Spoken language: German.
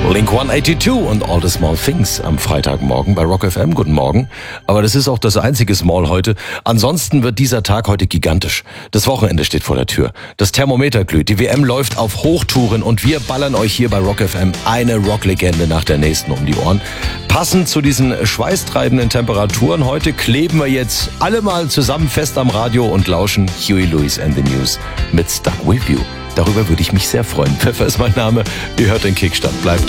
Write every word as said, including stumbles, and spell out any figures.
Blink hundertzweiundachtzig und All the Small Things am Freitagmorgen bei Rock F M. Guten Morgen. Aber das ist auch das einzige Small heute. Ansonsten wird dieser Tag heute gigantisch. Das Wochenende steht vor der Tür. Das Thermometer glüht. Die W M läuft auf Hochtouren und wir ballern euch hier bei Rock F M eine Rocklegende nach der nächsten um die Ohren. Passend zu diesen schweißtreibenden Temperaturen heute kleben wir jetzt alle mal zusammen fest am Radio und lauschen Huey Lewis and the News mit Stuck With You. Darüber würde ich mich sehr freuen. Pfeffer ist mein Name. Ihr hört den Kickstart. Bleibt